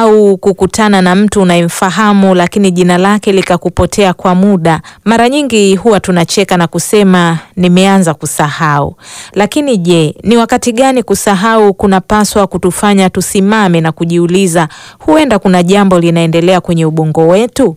au kukutana na mtu unayemfahamu lakini jina lake likakupotea kwa muda, mara nyingi huwa tunacheka na kusema nimeanza kusahau. Lakini je, ni wakati gani kusahau kunapaswa kutufanya tusimame na kujiuliza huenda kuna jambo linaendelea kwenye ubongo wetu?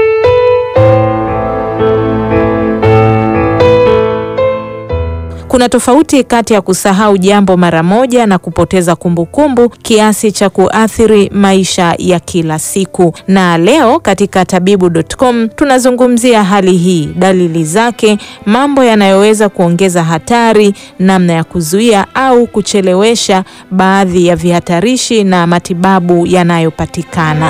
Kuna tofauti kati ya kusahau jambo mara moja na kupoteza kumbukumbu kiasi cha kuathiri maisha ya kila siku. Na leo katika Tabibu.com tunazungumzia hali hii, dalili zake, mambo yanayoweza kuongeza hatari, namna ya kuzuia au kuchelewesha baadhi ya vihatarishi na matibabu yanayopatikana.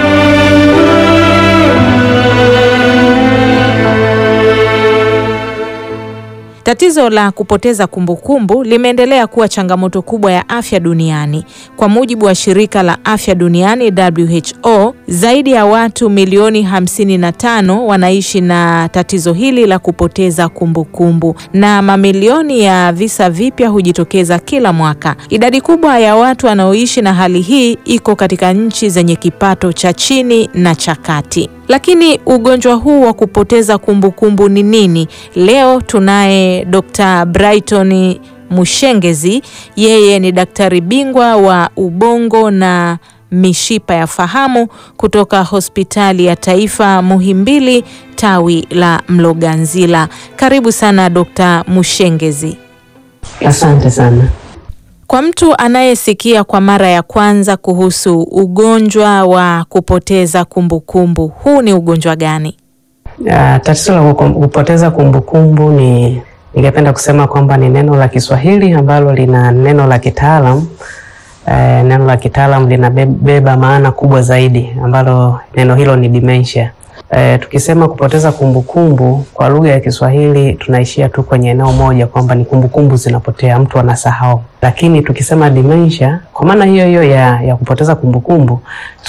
Tatizo la kupoteza kumbukumbu limeendelea kuwa changamoto kubwa ya afya duniani. Kwa mujibu wa shirika la afya duniani WHO, zaidi ya watu milioni 55 wanaishi na tatizo hili la kupoteza kumbukumbu, na mamilioni ya visa vipya hujitokeza kila mwaka. Idadi kubwa ya watu wanaoishi na hali hii iko katika nchi zenye kipato cha chini na cha kati. Lakini ugonjwa huu wa kupoteza kumbukumbu ni nini? Leo tunaye Dr. Brighton Mushengezi. Yeye ni daktari bingwa wa ubongo na mishipa ya fahamu kutoka Hospitali ya Taifa Muhimbili, tawi la Mloganzila. Karibu sana Dr. Mushengezi. Asante sana. Kwa mtu anayesikia kwa mara ya kwanza kuhusu ugonjwa wa kupoteza kumbukumbu, huu ni ugonjwa gani? Tatizo la kupoteza kumbukumbu ningependa kusema kwamba ni neno la Kiswahili ambalo lina neno la kitaalam. Neno la kitaalam linabeba maana kubwa zaidi, ambalo neno hilo ni dementia. Tukisema kupoteza kumbukumbu kwa lugha ya Kiswahili tunaishia tu kwenye eneo moja, kwamba ni kumbukumbu zinapotea, mtu anasahau. Lakini tukisema dementia, kwa maana hiyo ya kupoteza kumbukumbu,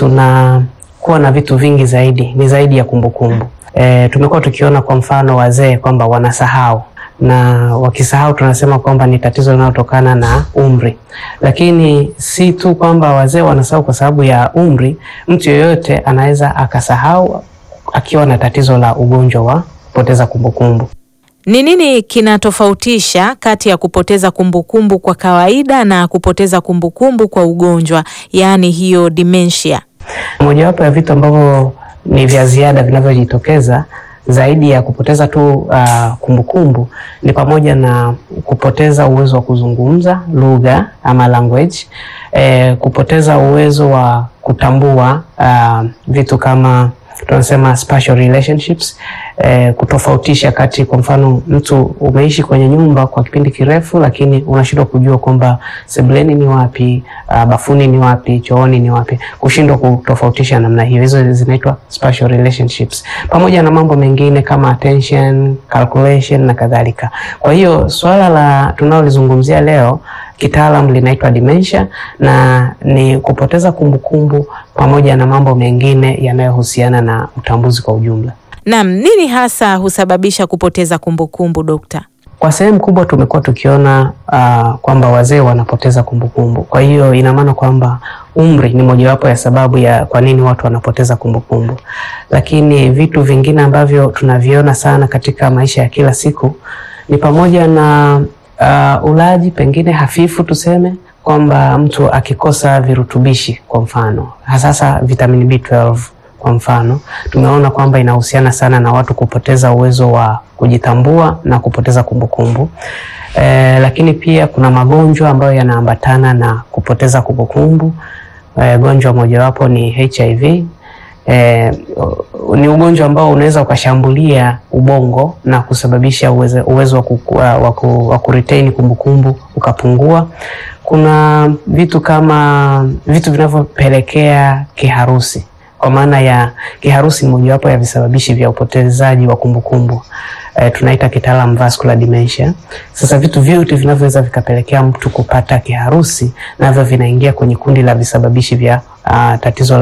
tunakuwa na vitu vingi zaidi, ni zaidi ya kumbukumbu. Tumekuwa tukiona kwa mfano wazee kwamba wanasahau, na wakisahau tunasema kwamba ni tatizo linalotokana na umri. Lakini si tu kwamba wazee wanasahau kwa sababu ya umri, mtu yeyote anaweza akasahau akiwa na tatizo la ugonjwa wa kupoteza kumbukumbu. Ni nini kinatofautisha kati ya kupoteza kumbukumbu kwa kawaida na kupoteza kumbukumbu kwa ugonjwa, yaani hiyo dementia? Mojawapo ya vitu ambavyo ni vya ziada vinavyojitokeza zaidi ya kupoteza tu kumbukumbu ni pamoja na kupoteza uwezo wa kuzungumza lugha ama language, kupoteza uwezo wa kutambua vitu kama tunasema spatial relationships, kutofautisha kati, kwa mfano mtu umeishi kwenye nyumba kwa kipindi kirefu lakini unashindwa kujua kwamba sebuleni ni wapi, bafuni ni wapi, chooni ni wapi, kushindwa kutofautisha namna hiyo. Hizo zinaitwa spatial relationships, pamoja na mambo mengine kama attention, calculation na kadhalika. Kwa hiyo swala la tunalozungumzia leo kitaalam linaitwa dementia, na ni kupoteza kumbukumbu pamoja na mambo mengine yanayohusiana na utambuzi kwa ujumla. Naam, nini hasa husababisha kupoteza kumbukumbu, dokta? Kwa sehemu kubwa tumekuwa tukiona kwamba wazee wanapoteza kumbukumbu. Kwa hiyo ina maana kwamba umri ni mojawapo ya sababu ya kwa nini watu wanapoteza kumbukumbu. Lakini vitu vingine ambavyo tunaviona sana katika maisha ya kila siku ni pamoja na ulaji pengine hafifu, tuseme kwamba mtu akikosa virutubishi, kwa mfano hasa vitamini B12 kwa mfano, tumeona kwamba inahusiana sana na watu kupoteza uwezo wa kujitambua na kupoteza kumbukumbu. Lakini pia kuna magonjwa ambayo yanaambatana na kupoteza kumbukumbu. Gonjwa mojawapo ni HIV. Ni ugonjwa ambao unaweza ukashambulia ubongo na kusababisha uwezo wa kuretain kumbukumbu ukapungua. Kuna vitu vinavyopelekea kiharusi, kwa maana ya kiharusi mojawapo ya visababishi vya upotezaji wa kumbukumbu. Tunaita kitaalamu vascular dementia. Sasa vitu vyote vinavyoweza vikapelekea mtu kupata kiharusi navyo vinaingia kwenye kundi la visababishi vya tatizo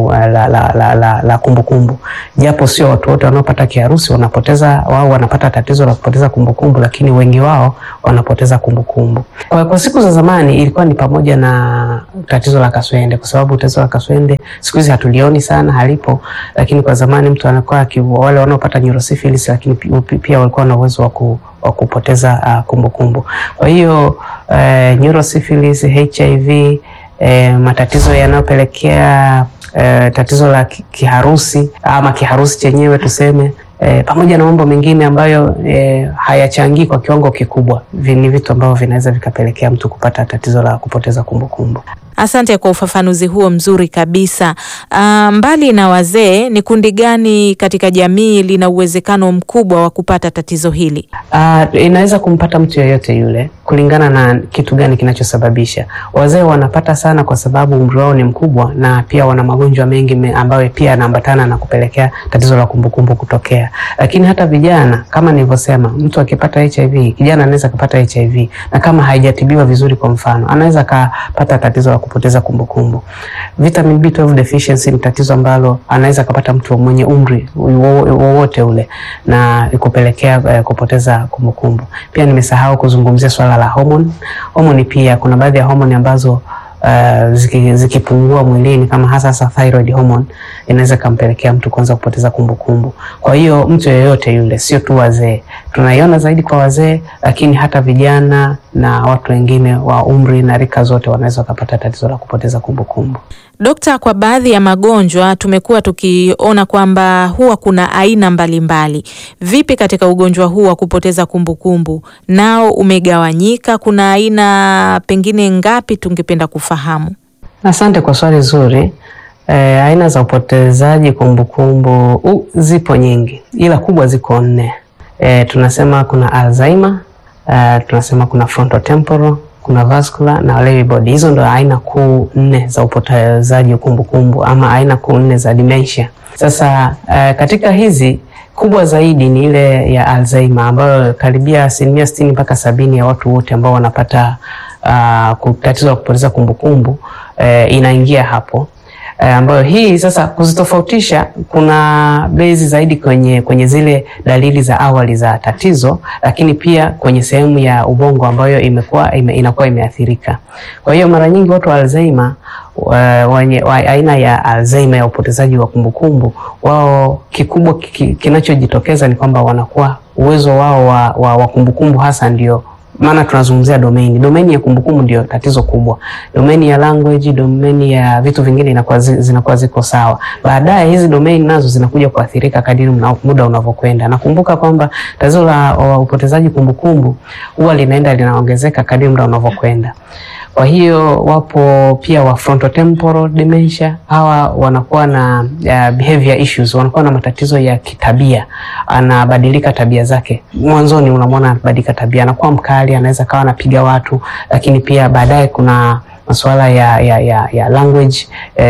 la kumbukumbu. Japo sio watu wote wanaopata kiharusi wanapata tatizo la kupoteza kumbukumbu, lakini wengi wao wanapoteza kumbukumbu. Kwa siku za zamani ilikuwa ni pamoja na tatizo la kaswende, kwa sababu tatizo la kaswende siku hizi hatulioni sana, halipo, lakini kwa zamani mtu anakuwa wale wanaopata neurosyphilis, lakini pia walikuwa na uwezo wa kupoteza kumbukumbu. Kwa hiyo neurosyphilis, HIV, matatizo yanayopelekea tatizo la kiharusi ama kiharusi chenyewe tuseme, pamoja na mambo mengine ambayo hayachangii kwa kiwango kikubwa, ni vitu ambavyo vinaweza vikapelekea mtu kupata tatizo la kupoteza kumbukumbu. Asante kwa ufafanuzi huo mzuri kabisa. Mbali na wazee, ni kundi gani katika jamii lina uwezekano mkubwa wa kupata tatizo hili? Inaweza kumpata mtu yeyote yule kulingana na kitu gani kinachosababisha. Wazee wanapata sana kwa sababu umri wao ni mkubwa, na pia wana magonjwa mengi ambayo pia yanaambatana na kupelekea tatizo la kumbukumbu kutokea. Lakini hata vijana, kama nilivyosema, mtu akipata HIV, kijana anaweza kupata HIV, na kama haijatibiwa vizuri, kwa mfano, anaweza kupata tatizo la kupoteza kumbukumbu. Vitamin B12 deficiency ni tatizo ambalo anaweza kupata mtu mwenye umri wowote ule na kupelekea kupoteza kumbukumbu. Pia nimesahau kuzungumzia swala la homoni. Homoni pia kuna baadhi ya homoni ambazo zikipungua mwilini, kama hasa thyroid hormone, inaweza kumpelekea mtu kuanza kupoteza kumbukumbu. Kwa hiyo mtu yeyote yule, sio tu wazee. Tunaiona zaidi kwa wazee, lakini hata vijana na watu wengine wa umri na rika zote wanaweza kupata tatizo la kupoteza kumbukumbu. Dokta, kwa baadhi ya magonjwa tumekuwa tukiona kwamba huwa kuna aina mbalimbali. Vipi katika ugonjwa huu wa kupoteza kumbukumbu? Nao umegawanyika, kuna aina pengine ngapi? Tungependa kufahamu. Asante kwa swali zuri. Aina za upotezaji kumbukumbu zipo nyingi, ila kubwa ziko 4. Tunasema kuna Alzheimer, tunasema kuna frontotemporal, kuna vascular na Lewy body. Hizo ndo aina kuu 4 za upotezaji kumbukumbu, ama aina kuu 4 za dementia. Sasa katika hizi kubwa zaidi ni ile ya Alzheimer, ambayo karibia 60% mpaka 70% ya watu wote ambao wanapata tatizo la kupoteza kumbukumbu inaingia hapo. Ambayo hii sasa kuzitofautisha, kuna base zaidi kwenye zile dalili za awali za tatizo, lakini pia kwenye sehemu ya ubongo ambayo inakuwa imeathirika. Kwa hiyo mara nyingi watu wa Alzheimer, aina ya Alzheimer ya upotezaji wa kumbukumbu, wao kikubwa kinachojitokeza ni kwamba wanakuwa uwezo wao wa kumbukumbu hasa ndio, maana tunazungumzia domain ya kumbukumbu ndio tatizo kubwa. Domain ya language, domain ya vitu vingine zinakuwa ziko sawa. Baadaye hizi domain nazo zinakuja kuathirika kadiri muda unavyokwenda. Nakumbuka kwamba tatizo la upotezaji kumbukumbu huwa linaongezeka kadiri muda unavyokwenda. Kwa hiyo wapo pia wa frontotemporal dementia. Hawa wanakuwa na behavior issues, wanakuwa na matatizo ya kitabia. Anabadilika tabia zake. Mwanzoni unamwona anabadilika tabia, anakuwa mkali, anaweza kawa anapiga watu, lakini pia baadaye kuna masuala ya language,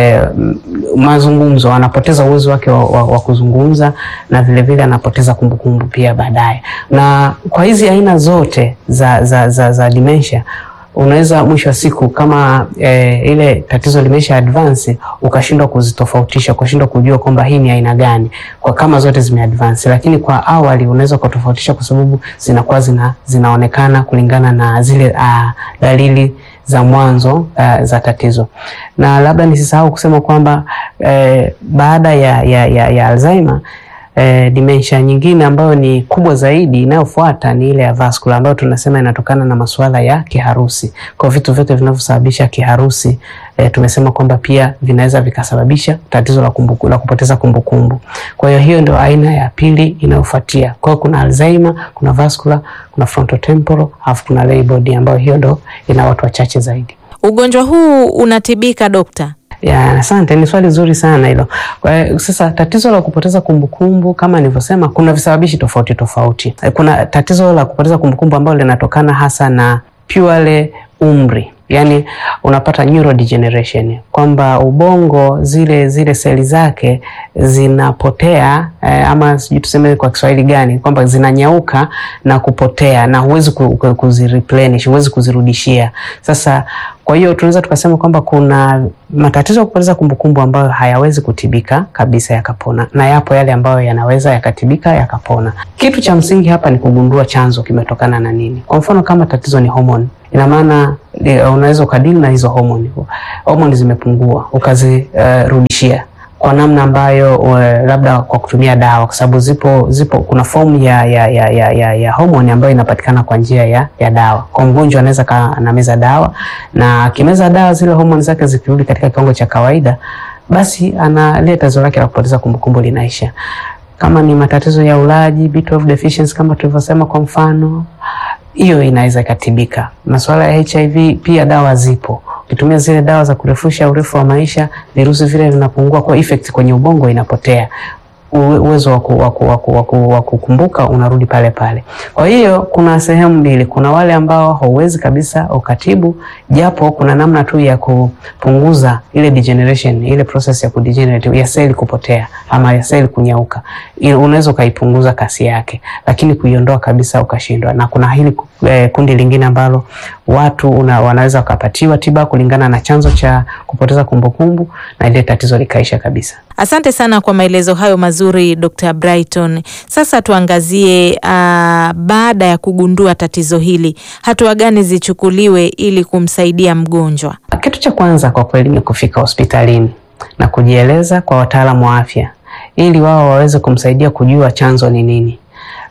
mazungumzo, anapoteza uwezo wake wa kuzungumza, na vile vile anapoteza kumbukumbu pia baadaye. Na kwa hizi aina zote za dementia, unaweza mwisho wa siku kama ile tatizo limesha advance, ukashindwa kuzitofautisha, ukashindwa kujua kwamba hii ni aina gani, kwa kama zote zime advance. Lakini kwa awali unaweza kutofautisha kwa sababu zinakuwa zinaonekana kulingana na zile dalili za mwanzo za tatizo. Na labda nisisahau kusema kwamba baada ya Alzheimer, dementia nyingine ambayo ni kubwa zaidi inayofuata ni ile ya vascular, ambayo tunasema inatokana na masuala ya kiharusi. Kwa vitu vyote vinavyosababisha kiharusi, tumesema kwamba pia vinaweza vikasababisha tatizo la kupoteza kumbukumbu. Kwa hiyo ndio aina ya pili inayofuatia. Kwa hiyo kuna Alzheimer, kuna vascular, kuna frontotemporal, alafu kuna Lewy body, ambayo hiyo ndio ina watu wachache zaidi. Ugonjwa huu unatibika, Dokta? Asante, ni swali zuri sana hilo. Kwa sasa tatizo la kupoteza kumbukumbu, kama nilivyosema, kuna visababishi tofauti. Kuna tatizo la kupoteza kumbukumbu ambalo linatokana hasa na purely umri. Yani unapata neurodegeneration, kwamba ubongo zile seli zake zinapotea, ama sijui tuseme kwa Kiswahili gani, kwamba zinanyauka na kupotea, na huwezi kuzireplenish, huwezi kuzirudishia. Sasa Kwa hiyo tunaweza tukasema kwamba kuna matatizo ya kupoteza kumbukumbu ambayo hayawezi kutibika kabisa yakapona, na yapo yale ambayo yanaweza yakatibika yakapona. Kitu cha msingi hapa ni kugundua chanzo kimetokana na nini. Kwa mfano kama tatizo ni homoni, ina maana unaweza ukadili na hizo homoni zimepungua, ukazirudishia kwa namna ambayo labda kwa kutumia dawa, kwa sababu zipo kuna fomu ya homoni ambayo inapatikana kwa njia ya dawa. Kwa mgonjwa anaweza anameza dawa, na akimeza dawa zile homoni zake zikirudi katika kiwango cha kawaida, basi analeta tatizo lake la kupoteza kumbukumbu linaisha. Kama ni matatizo ya ulaji, B12 deficiency kama tulivyosema kwa mfano, hiyo inaweza ikatibika. Masuala ya HIV pia dawa zipo. Ukitumia zile dawa za kurefusha urefu wa maisha, virusi vile vinapungua, kwa effect kwenye ubongo inapotea. Uwezo wa kukumbuka unarudi pale pale. Kwa hiyo kuna sehemu mbili, kuna wale ambao hauwezi kabisa ukatibu, japo kuna namna tu ya kupunguza ile degeneration, ile process ya kudegenerate ya seli kupotea ama ya seli kunyauka. Unaweza ukaipunguza kasi yake, lakini kuiondoa kabisa ukashindwa. Na kuna hili kundi lingine ambalo watu wanaweza wakapatiwa tiba kulingana na chanzo cha kupoteza kumbukumbu na ile tatizo likaisha kabisa. Asante sana kwa maelezo hayo mazuri Dr. Brighton. Sasa tuangazie baada ya kugundua tatizo hili, hatua gani zichukuliwe ili kumsaidia mgonjwa? Kitu cha kwanza kwa kweli ni kufika hospitalini na kujieleza kwa wataalamu wa afya ili wao waweze kumsaidia kujua chanzo ni nini.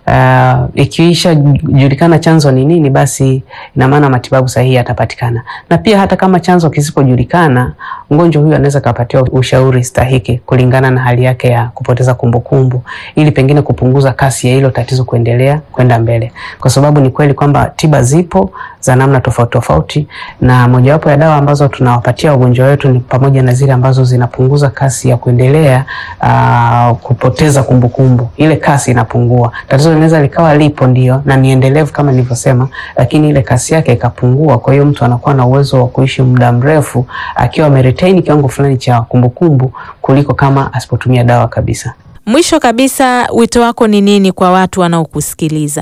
Ikiisha julikana chanzo ni nini, basi ina maana matibabu sahihi yatapatikana. Na pia hata kama chanzo kisipojulikana, mgonjwa huyu anaweza kupatiwa ushauri stahiki kulingana na hali yake ya kupoteza kumbukumbu, ili pengine kupunguza kasi ya hilo tatizo kuendelea kwenda mbele. Kwa sababu ni kweli kwamba tiba zipo za namna tofauti tofauti, na mojawapo ya dawa ambazo tunawapatia wagonjwa wetu ni pamoja na zile ambazo zinapunguza kasi ya kuendelea kupoteza kumbukumbu. Ile kasi inapungua. Tatizo linaweza likawa lipo ndio na ni endelevu kama nilivyosema, lakini ile kasi yake ikapungua. Kwa hiyo mtu anakuwa na uwezo wa kuishi muda mrefu akiwa ameretain kiwango fulani cha kumbukumbu kuliko kama asipotumia dawa kabisa. Mwisho kabisa, wito wako ni nini kwa watu wanaokusikiliza?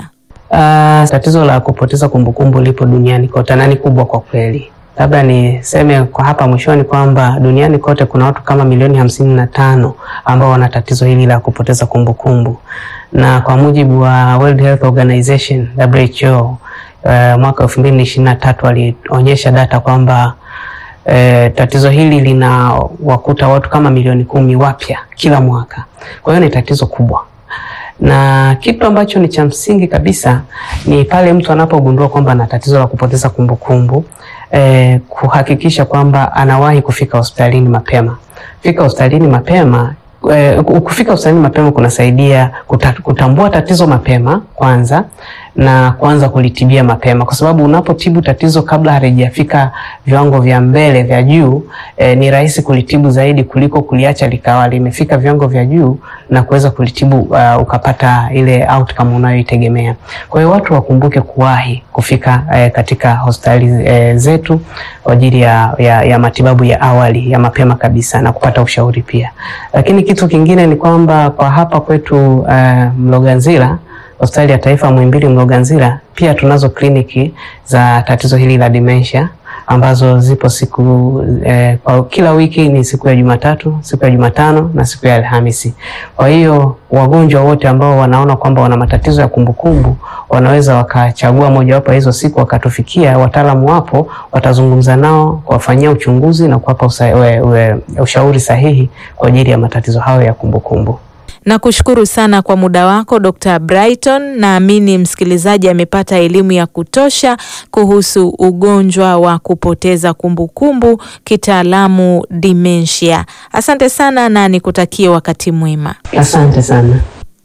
Tatizo la kupoteza kumbukumbu lipo duniani kote na ni kubwa kwa kweli. Labda niseme kwa hapa mwishoni kwamba duniani kote kuna watu kama milioni 55 ambao wana tatizo hili la kupoteza kumbukumbu. Na kwa mujibu wa World Health Organization WHO, mwaka 2023 walionyesha data kwamba tatizo hili linawakuta watu kama milioni 10 wapya kila mwaka. Kwa hiyo ni tatizo kubwa. Na kitu ambacho ni cha msingi kabisa ni pale mtu anapogundua kwamba ana tatizo la kupoteza kumbukumbu, kuhakikisha kwamba anawahi kufika hospitalini mapema. Kufika hospitalini mapema kunasaidia kutambua tatizo mapema kwanza na kuanza kulitibia mapema, kwa sababu unapotibu tatizo kabla halijafika viwango vya mbele vya juu, ni rahisi kulitibu zaidi kuliko kuliacha likawa limefika viwango vya juu na kuweza kulitibu ukapata ile outcome unayoitegemea. Kwa hiyo watu wakumbuke kuwahi kufika katika hospitali zetu kwa ajili ya matibabu ya awali ya mapema kabisa na kupata ushauri pia. Lakini kitu kingine ni kwamba kwa hapa kwetu Mloganzila, Hospitali ya Taifa Muhimbili Mloganzila, pia tunazo kliniki za tatizo hili la dementia ambazo zipo kwa kila wiki, ni siku ya Jumatatu, siku ya Jumatano na siku ya Alhamisi. Kwa hiyo wagonjwa wote ambao wanaona kwamba wana matatizo ya kumbukumbu wanaweza wakachagua mojawapo hizo siku wakatufikia. Wataalamu wapo, watazungumza nao, kuwafanyia uchunguzi na kuwapa ushauri sahihi kwa ajili ya matatizo hayo ya kumbukumbu. Nakushukuru sana kwa muda wako Dr. Brighton. Naamini msikilizaji amepata elimu ya kutosha kuhusu ugonjwa wa kupoteza kumbukumbu, kitaalamu dementia. Asante sana na nikutakie wakati mwema. Asante sana.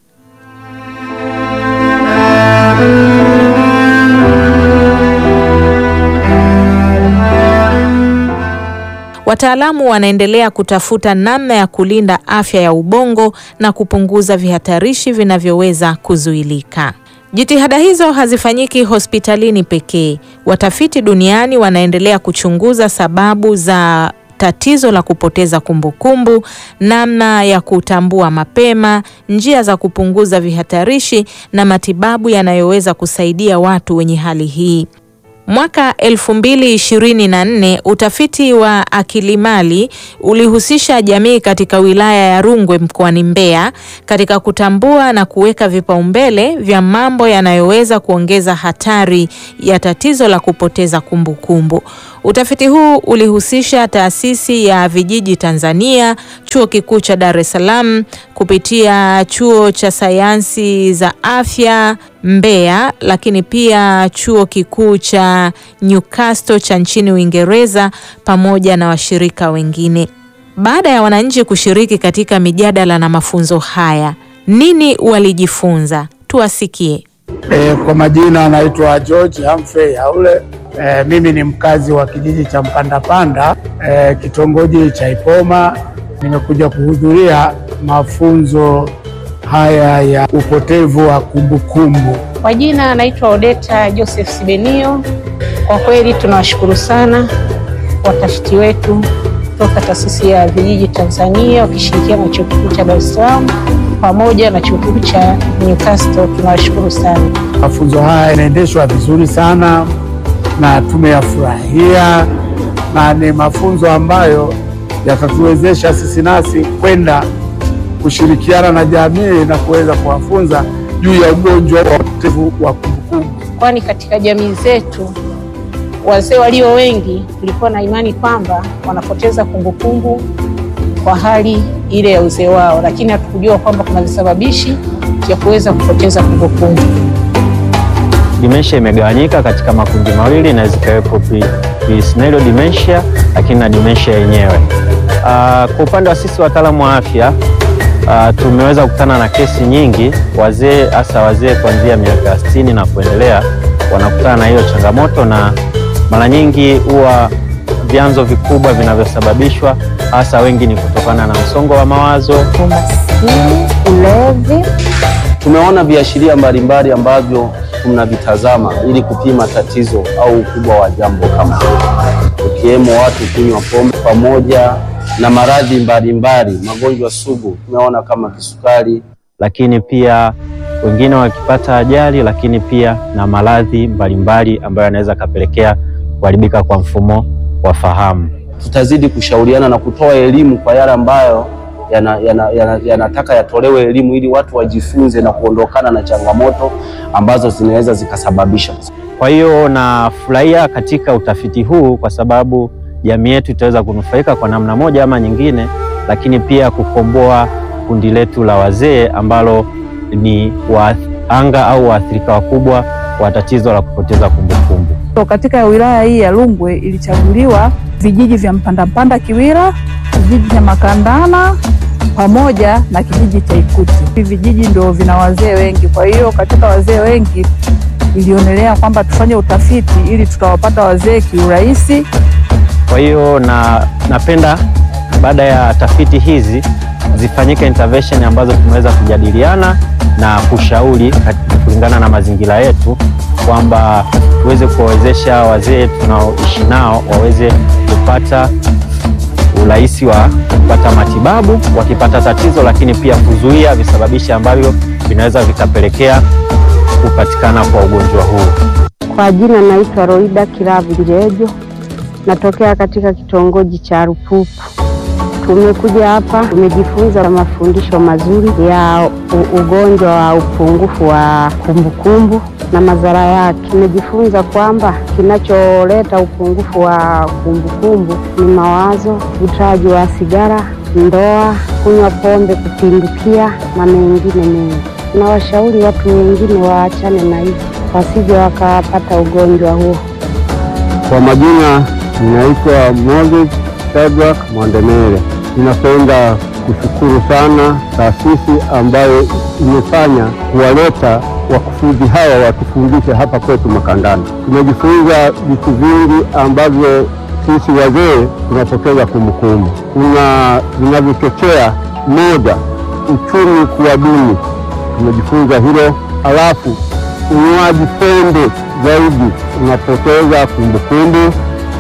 Wataalamu wanaendelea kutafuta namna ya kulinda afya ya ubongo na kupunguza vihatarishi vinavyoweza kuzuilika. Jitihada hizo hazifanyiki hospitalini pekee. Watafiti duniani wanaendelea kuchunguza sababu za tatizo la kupoteza kumbukumbu, namna ya kutambua mapema, njia za kupunguza vihatarishi na matibabu yanayoweza kusaidia watu wenye hali hii. Mwaka 2024 utafiti wa akilimali ulihusisha jamii katika wilaya ya Rungwe mkoani Mbeya katika kutambua na kuweka vipaumbele vya mambo yanayoweza kuongeza hatari ya tatizo la kupoteza kumbukumbu. Utafiti huu ulihusisha Taasisi ya Vijiji Tanzania, Chuo Kikuu cha Dar es Salaam kupitia Chuo cha Sayansi za Afya Mbeya, lakini pia Chuo Kikuu cha Newcastle cha nchini Uingereza pamoja na washirika wengine. Baada ya wananchi kushiriki katika mijadala na mafunzo haya, nini walijifunza? Tuwasikie. Kwa majina anaitwa George Humphrey Haule. Mimi ni mkazi wa kijiji cha Mpandapanda, kitongoji cha Ipoma. Nimekuja kuhudhuria mafunzo haya ya upotevu wa kumbukumbu. Kwa jina anaitwa Odeta Joseph Sibenio. Kwa kweli tunawashukuru sana watafiti wetu kutoka Taasisi ya Vijiji Tanzania wakishirikiana na Chuo Kikuu cha Dar es Salaam pamoja na Chuo Kikuu cha Newcastle. Tunawashukuru sana. Mafunzo haya yanaendeshwa vizuri sana na tumeyafurahia, na ni mafunzo ambayo yatatuwezesha sisi nasi kwenda kushirikiana na jamii na kuweza kuwafunza juu ya ugonjwa wa upotevu wa kumbukumbu. Kwani katika jamii zetu wazee walio wengi tulikuwa na imani kwamba wanapoteza kumbukumbu kwa hali ile ya uzee wao, lakini hatukujua kwamba kuna visababishi vya kuweza kupoteza kumbukumbu. Dementia imegawanyika katika makundi mawili, na zikawepo pre-senile dementia lakini na dementia yenyewe. Kwa upande wa sisi wataalamu wa afya tumeweza kukutana na kesi nyingi. Wazee, hasa wazee kuanzia miaka 60 na kuendelea, wanakutana na hiyo changamoto, na mara nyingi huwa vyanzo vikubwa vinavyosababishwa hasa wengi ni kutokana na msongo wa mawazo, umaskini, ulevi. Tumeona viashiria mbalimbali ambavyo tunavitazama ili kupima tatizo au ukubwa wa jambo kama hilo, ukiwemo watu kunywa pombe pamoja na maradhi mbalimbali, magonjwa sugu tumeona kama kisukari, lakini pia wengine wakipata ajali, lakini pia na maradhi mbalimbali ambayo yanaweza kapelekea kuharibika kwa mfumo wa fahamu. Tutazidi kushauriana na kutoa elimu kwa yale ambayo yanataka yatolewe elimu ili watu wajifunze na kuondokana na changamoto ambazo zinaweza zikasababisha. Kwa hiyo nafurahia katika utafiti huu kwa sababu jamii yetu itaweza kunufaika kwa namna moja ama nyingine, lakini pia kukomboa kundi letu la wazee ambalo ni waanga au waathirika wakubwa wa tatizo la kupoteza kumbukumbu. Katika wilaya hii ya Rungwe ilichaguliwa vijiji vya Mpandapanda Kiwira, kijiji cha Makandana pamoja na kijiji cha Ikuti. Hivi vijiji ndio vina wazee wengi, kwa hiyo katika wazee wengi ilionelea kwamba tufanye utafiti ili tutawapata wazee kiurahisi. Kwa hiyo napenda baada ya tafiti hizi zifanyike intervention ambazo tumeweza kujadiliana na kushauri kulingana na mazingira yetu, kwamba tuweze kuwawezesha wazee tunaoishi nao waweze kupata urahisi wa kupata matibabu wakipata tatizo, lakini pia kuzuia visababishi ambavyo vinaweza vikapelekea kupatikana kwa ugonjwa huu. Kwa jina naitwa Roida Kilavu Njejo, natokea katika kitongoji cha Rupupu. Tumekuja hapa tumejifunza mafundisho mazuri ya ugonjwa wa upungufu wa kumbukumbu na madhara yake. Tumejifunza kwamba kinacholeta upungufu wa kumbukumbu ni mawazo, uvutaji wa sigara, ndoa, kunywa pombe kupindukia na mengine mengi. Tunawashauri watu wengine waachane na hivi wasije wakapata ugonjwa huo. Kwa majina ninaitwa Moses Shadrack Mwandemele. Ninapenda kushukuru sana taasisi ambayo imefanya kuwaleta wakufunzi hawa watufundishe hapa kwetu Makandana. Tumejifunza vitu vingi ambavyo sisi wazee tunapoteza kumbukumbu. Kuna vinavyochochea, moja, uchumi kuwa duni. Tumejifunza hilo. Alafu unywaji pombe zaidi unapoteza kumbukumbu.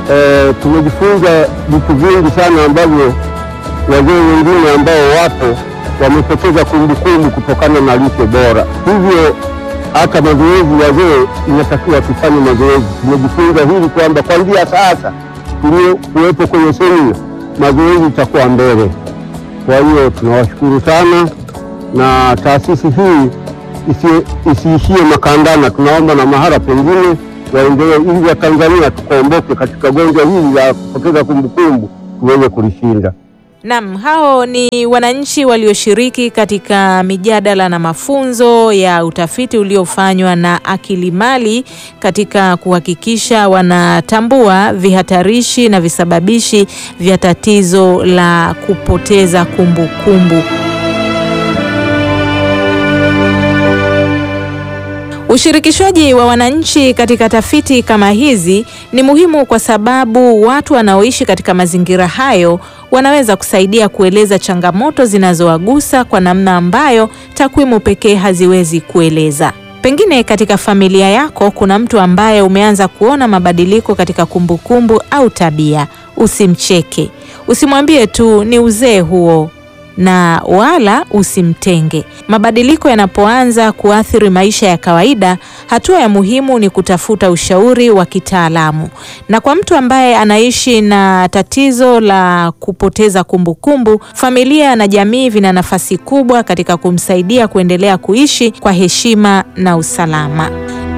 Tumejifunza vitu vingi sana ambavyo wazee wengine ambao wapo wamepoteza kumbukumbu kutokana na lishe bora. Hivyo hata mazoezi wazee inatakiwa tufanye mazoezi. Tumejifunza hili kwamba kuanzia sasa kuwepo kwenye semina, mazoezi itakuwa mbele. Kwa hiyo tunawashukuru sana, na taasisi hii isiishie Makandana, tunaomba na mahala pengine waendelee, ili Watanzania tukaomboke katika gonjwa hili la kupoteza kumbukumbu tuweze kulishinda. Naam, hao ni wananchi walioshiriki katika mijadala na mafunzo ya utafiti uliofanywa na Akilimali katika kuhakikisha wanatambua vihatarishi na visababishi vya tatizo la kupoteza kumbukumbu. Ushirikishwaji wa wananchi katika tafiti kama hizi ni muhimu kwa sababu watu wanaoishi katika mazingira hayo wanaweza kusaidia kueleza changamoto zinazowagusa kwa namna ambayo takwimu pekee haziwezi kueleza. Pengine katika familia yako kuna mtu ambaye umeanza kuona mabadiliko katika kumbukumbu au tabia. Usimcheke. Usimwambie tu ni uzee huo, na wala usimtenge. Mabadiliko yanapoanza kuathiri maisha ya kawaida, hatua ya muhimu ni kutafuta ushauri wa kitaalamu. Na kwa mtu ambaye anaishi na tatizo la kupoteza kumbukumbu, familia na jamii vina nafasi kubwa katika kumsaidia kuendelea kuishi kwa heshima na usalama.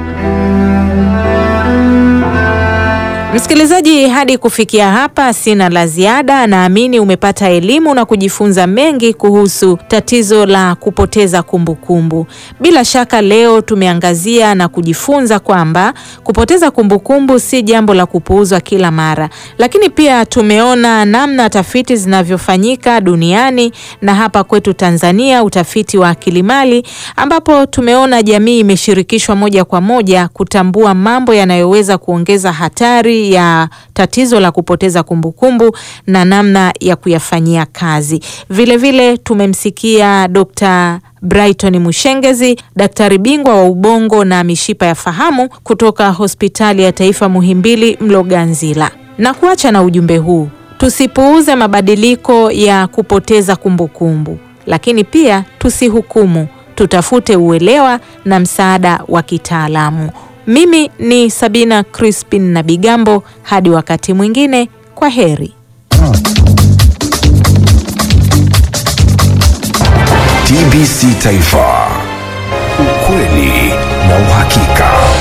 Msikilizaji, hadi kufikia hapa sina la ziada. Naamini umepata elimu na kujifunza mengi kuhusu tatizo la kupoteza kumbukumbu. Bila shaka leo tumeangazia na kujifunza kwamba kupoteza kumbukumbu si jambo la kupuuzwa kila mara. Lakini pia tumeona namna tafiti zinavyofanyika duniani na hapa kwetu Tanzania, utafiti wa Akilimali, ambapo tumeona jamii imeshirikishwa moja kwa moja kutambua mambo yanayoweza kuongeza hatari ya tatizo la kupoteza kumbukumbu na namna ya kuyafanyia kazi. Vile vile tumemsikia Dr. Brighton Mushengezi, daktari bingwa wa ubongo na mishipa ya fahamu kutoka Hospitali ya Taifa Muhimbili Mloganzila. Na kuacha na ujumbe huu: tusipuuze mabadiliko ya kupoteza kumbukumbu, lakini pia tusihukumu, tutafute uelewa na msaada wa kitaalamu. Mimi ni Sabina Crispin na Bigambo, hadi wakati mwingine, kwa heri. TBC Taifa, ukweli na uhakika.